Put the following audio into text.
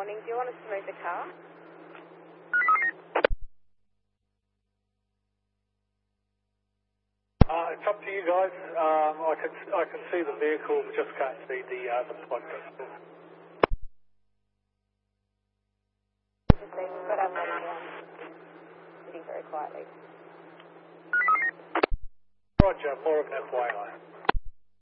morning. Do you want us to move the car? It's up to you guys. I can see the vehicle, just can't see the plug. Just saying, we've got our lady sitting very quietly. Roger, more of an FYI.